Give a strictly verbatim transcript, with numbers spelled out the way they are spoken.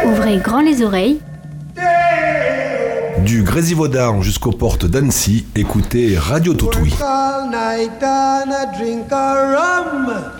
Ouvrez grand les oreilles. Du Grésivaudan jusqu'aux portes d'Annecy, écoutez Radio Toutouille.